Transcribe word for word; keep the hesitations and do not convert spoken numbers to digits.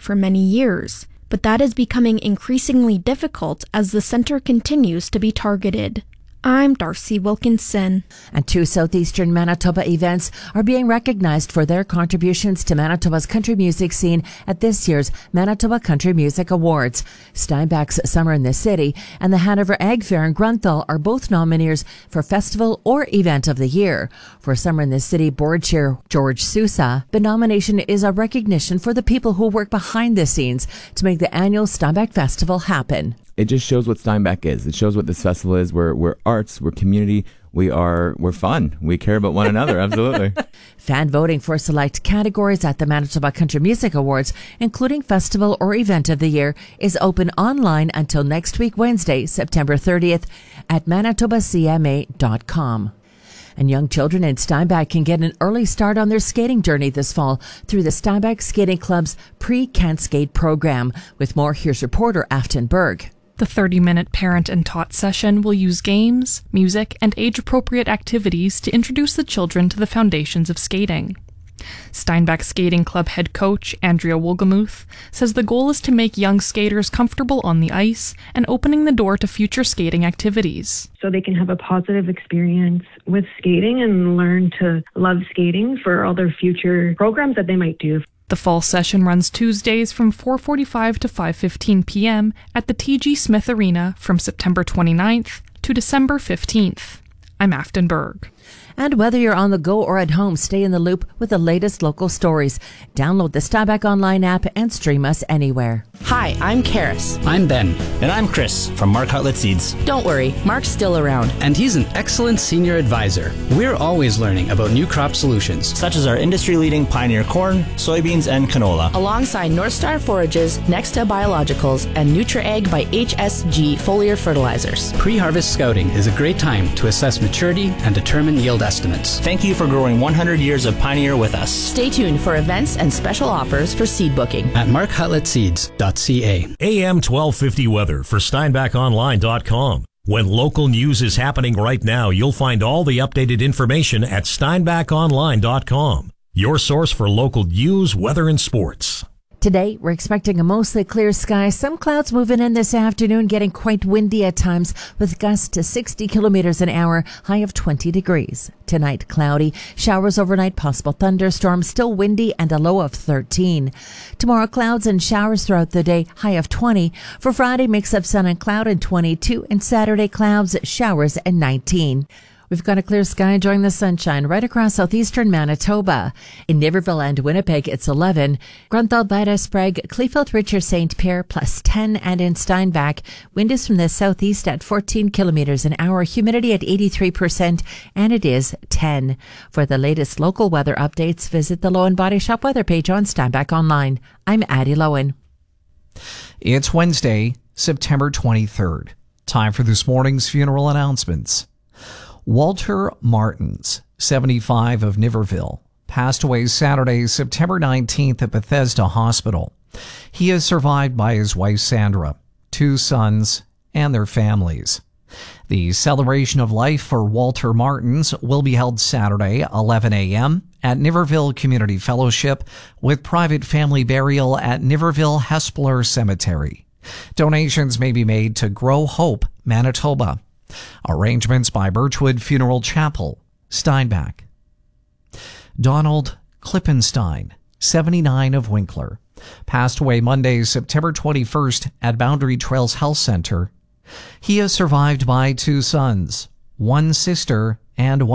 for many years, but that is becoming increasingly difficult as the center continues to be targeted. I'm Darcy Wilkinson. And two Southeastern Manitoba events are being recognized for their contributions to Manitoba's country music scene at this year's Manitoba Country Music Awards. Steinbach's Summer in the City and the Hanover Ag Fair in Grunthal are both nominees for Festival or Event of the Year. For Summer in the City Board Chair George Sousa, the nomination is a recognition for the people who work behind the scenes to make the annual Steinbach Festival happen. It just shows what Steinbach is. It shows what this festival is. We're we're arts, we're community, we are we're fun. We care about one another, absolutely. Fan voting for select categories at the Manitoba Country Music Awards, including Festival or Event of the Year, is open online until next week, Wednesday, September thirtieth, at manitoba c m a dot com. And young children in Steinbach can get an early start on their skating journey this fall through the Steinbach Skating Club's Pre-Can't Skate program. With more, here's reporter Afton Berg. The thirty-minute parent and taught session will use games, music, and age-appropriate activities to introduce the children to the foundations of skating. Steinbach Skating Club head coach Andrea Wolgamuth says the goal is to make young skaters comfortable on the ice and opening the door to future skating activities. So they can have a positive experience with skating and learn to love skating for all their future programs that they might do. The fall session runs Tuesdays from four forty-five to five fifteen p.m. at the T G Smith Arena from September twenty-ninth to December fifteenth. I'm Afton Berg. And whether you're on the go or at home, stay in the loop with the latest local stories. Download the Steinbach Online app and stream us anywhere. Hi, I'm Karis. I'm Ben. And I'm Chris from Mark Hutlett Seeds. Don't worry, Mark's still around. And he's an excellent senior advisor. We're always learning about new crop solutions, such as our industry-leading Pioneer corn, soybeans, and canola. Alongside North Star Forages, Nexta Biologicals, and NutriAg by H S G foliar fertilizers. Pre-harvest scouting is a great time to assess maturity and determine yield estimates. Thank you for growing one hundred years of Pioneer with us. Stay tuned for events and special offers for seed booking at mark hutlett seeds dot c a. A M twelve fifty weather for steinbach online dot com. When local news is happening right now, you'll find all the updated information at steinbach online dot com. Your source for local news, weather, and sports. Today, we're expecting a mostly clear sky. Some clouds moving in this afternoon, getting quite windy at times with gusts to sixty kilometers an hour, high of twenty degrees. Tonight, cloudy, showers overnight, possible thunderstorms, still windy, and a low of thirteen. Tomorrow, clouds and showers throughout the day, high of twenty. For Friday, mix of sun and cloud and twenty-two, and Saturday, clouds, showers, and nineteen. We've got a clear sky enjoying the sunshine right across southeastern Manitoba. In Niverville and Winnipeg, it's eleven. Grunthal, Bida, Sprague, Kleefeld, Richer, Saint Pierre, plus ten. And in Steinbach, wind is from the southeast at fourteen kilometers an hour, humidity at eighty-three percent, and it is ten. For the latest local weather updates, visit the Lowen Body Shop weather page on Steinbach Online. I'm Addie Lowen. It's Wednesday, September twenty-third. Time for this morning's funeral announcements. Walter Martins, seventy-five, of Niverville, passed away Saturday, September nineteenth at Bethesda Hospital. He is survived by his wife Sandra, two sons, and their families. The celebration of life for Walter Martins will be held Saturday, eleven a.m. at Niverville Community Fellowship with private family burial at Niverville Hespeler Cemetery. Donations may be made to Grow Hope, Manitoba. Arrangements by Birchwood Funeral Chapel, Steinbach. Donald Klippenstein, seventy-nine, of Winkler, passed away Monday, September twenty-first at Boundary Trails Health Center. He is survived by two sons, one sister, and one